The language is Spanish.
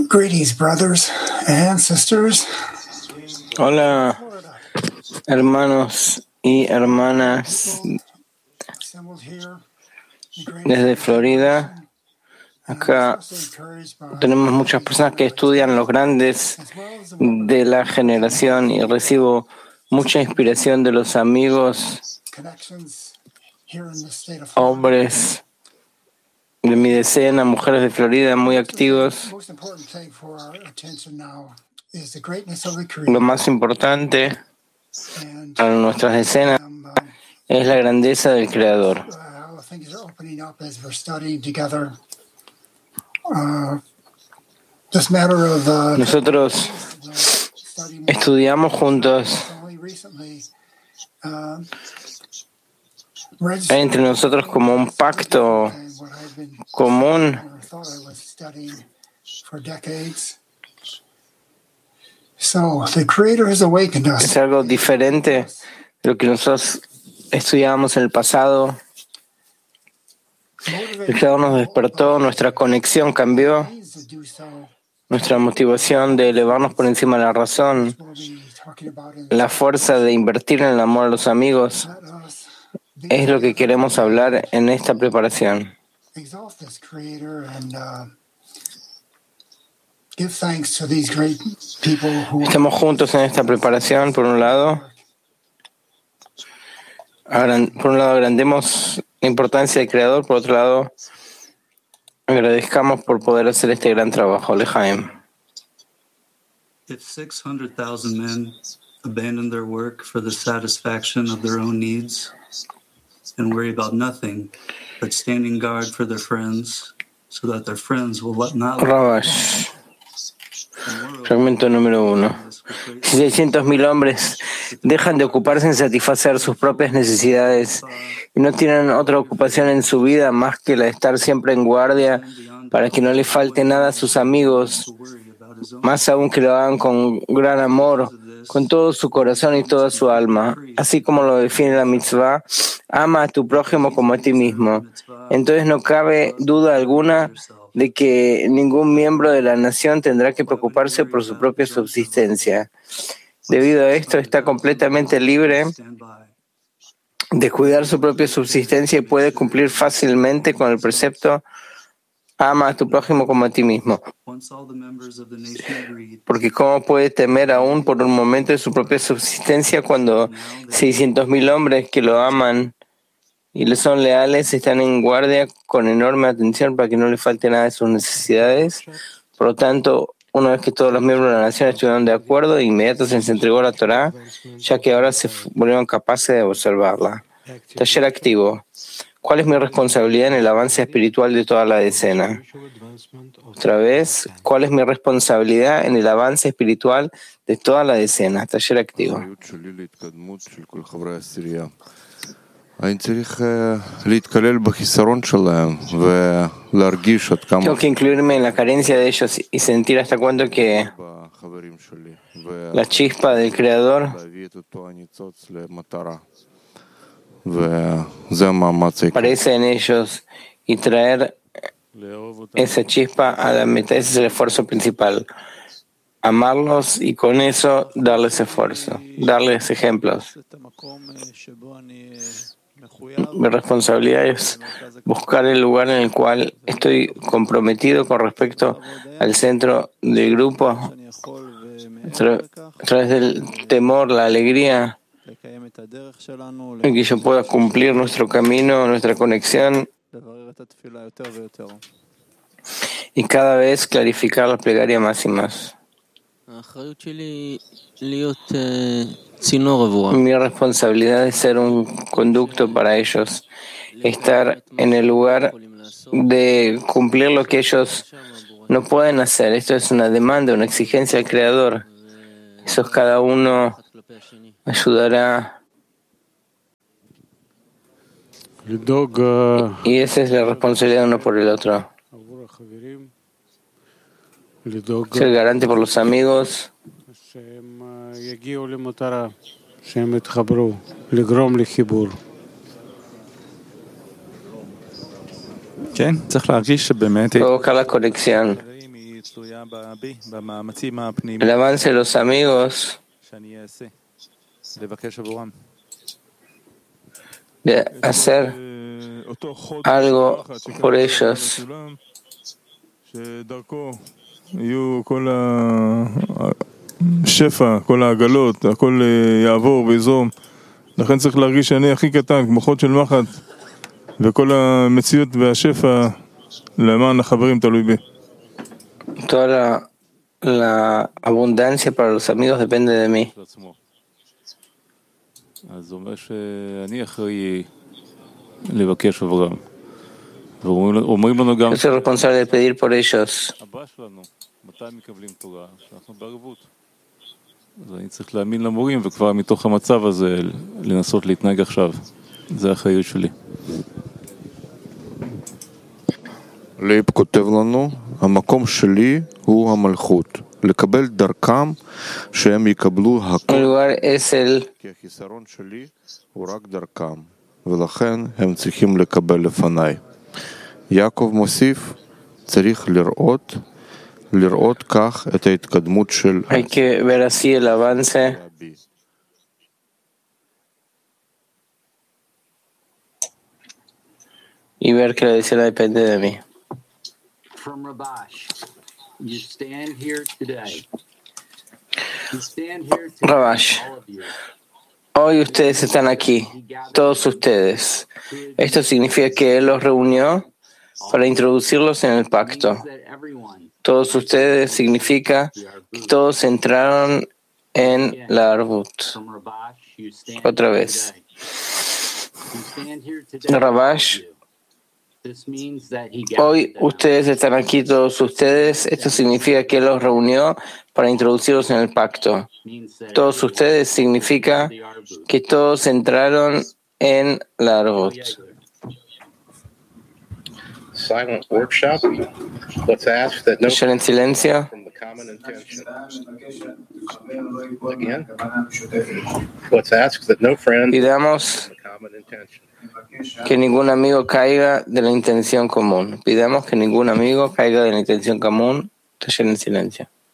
Greetings, brothers and sisters. Hola, hermanos y hermanas Assembled here in desde Florida. Acá tenemos muchas personas que estudian los grandes de la generación y recibo mucha inspiración de los amigos, hombres de mi decena, mujeres de Florida muy activos. Lo más importante para nuestras decenas es la grandeza del Creador. Nosotros estudiamos juntos. Hay entre nosotros como un pacto común. Es algo diferente de lo que nosotros estudiábamos en el pasado. El Creador nos despertó, nuestra conexión cambió, nuestra motivación de elevarnos por encima de la razón, la fuerza de invertir en el amor a los amigos, es lo que queremos hablar en esta preparación. Estamos juntos en esta preparación, por un lado. Agrandemos la importancia del Creador, por otro lado, agradezcamos por poder hacer este gran trabajo. Lejaim. If 600,000 men abandon their work for the satisfaction of their own needs and worry about nothing but standing guard for their friends so that their friends will not Rabash. Fragmento número 1. Si 600,000 hombres dejan de ocuparse en satisfacer sus propias necesidades y no tienen otra ocupación en su vida más que la de estar siempre en guardia para que no le falte nada a sus amigos, más aún que lo hagan con gran amor, con todo su corazón y toda su alma, así como lo define la mitzvah, ama a tu prójimo como a ti mismo. Entonces no cabe duda alguna de que ningún miembro de la nación tendrá que preocuparse por su propia subsistencia. Debido a esto, está completamente libre de cuidar su propia subsistencia y puede cumplir fácilmente con el precepto ama a tu prójimo como a ti mismo. Porque ¿cómo puede temer aún por un momento de su propia subsistencia cuando 600,000 hombres que lo aman y le son leales están en guardia con enorme atención para que no le falte nada de sus necesidades? Por lo tanto, una vez que todos los miembros de la nación estuvieron de acuerdo, de inmediato se les entregó la Torá, ya que ahora se volvieron capaces de observarla. Taller activo. ¿Cuál es mi responsabilidad en el avance espiritual de toda la decena? Otra vez, ¿cuál es mi responsabilidad en el avance espiritual de toda la decena? Taller activo. Tengo que incluirme en la carencia de ellos y sentir hasta cuándo que la chispa del Creador aparece en ellos y traer esa chispa a la meta. Ese es el esfuerzo principal. Amarlos y con eso darles esfuerzo, darles ejemplos. Mi responsabilidad es buscar el lugar en el cual estoy comprometido con respecto al centro del grupo, a través del temor, la alegría, en que yo pueda cumplir nuestro camino, nuestra conexión, y cada vez clarificar la plegaria más y más. Mi responsabilidad es ser un conducto para ellos, estar en el lugar de cumplir lo que ellos no pueden hacer. Esto es una demanda, una exigencia del Creador. Eso es cada uno ayudará. Y esa es la responsabilidad uno por el otro. Ser garante por los amigos. Provocar la conexión. El avance de los amigos de hacer algo por ellos. שפע, כל העגלות, הכל יעבור ויזום. לכן צריך להרגיש שאני הכי קטן, כמו חוד של מחט, וכל המציאות והשפע למען החברים תלוי בי. Toda la abundancia para los amigos depende de mí. אז זה אומר שאני אחראי לבקש עבורם. ואומרים לנו גם... Yo soy responsable de pedir por ellos. הבא שלנו, מתי מקבלים תורה? שאנחנו בערבות. אז אני צריך להאמין למורים, וכבר מתוך המצב הזה לנסות להתנהג עכשיו. זה האחריות שלי. לייב כותב לנו, המקום שלי הוא המלכות. לקבל דרכם שהם יקבלו הכל. כי החיסרון שלי הוא רק דרכם, ולכן הם צריכים לקבל לפניי. יעקב מוסיף, צריך לראות כך את ההתקדמות של... Hay que ver así el avance y ver que la decisión depende de mí. From Rabash, you stand here today. You stand here today, Rabash, all of you. hoy ustedes están aquí, todos ustedes. Esto significa que Él los reunió para introducirlos en el pacto. Todos ustedes significa que todos entraron en la Arbut. Otra vez. Rabash, hoy ustedes están aquí, todos ustedes. Esto significa que Él los reunió para introducirlos en el pacto. Todos ustedes significa que todos entraron en la Arbut. Silent workshop. Let's ask that no En silencio. from the common intention. Again. Let's ask that no friend Pidamos from the common intention. que ningún amigo caiga de la intención común. Pidamos que ningún amigo caiga de la intención común. Taller en silencio.